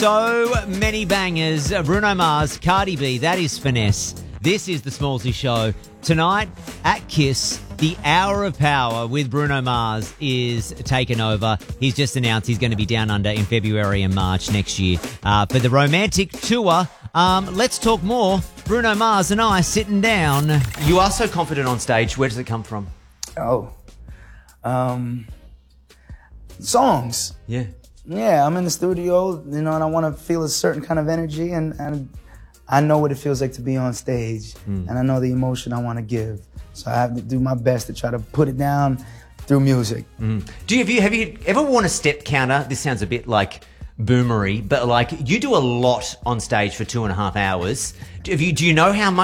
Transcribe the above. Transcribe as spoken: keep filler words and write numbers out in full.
So many bangers. Bruno Mars, Cardi B, that is finesse. This is the Smallsy Show. Tonight at Kiss, the Hour of Power with Bruno Mars is taken over. He's just announced he's going to be down under in February and March next year uh, for the Romantic Tour. Um, let's talk more. Bruno Mars and I sitting down. You are so confident on stage. Where does it come from? Oh, um, songs. Yeah. Yeah, I'm in the studio, you know, and I want to feel a certain kind of energy, and, and I know what it feels like to be on stage, mm. and I know the emotion I want to give. So I have to do my best to try to put it down through music. Mm. Do you have, you have you ever worn a step counter? This sounds a bit like boomery, but like you do a lot on stage for two and a half hours. Do you, do you know how much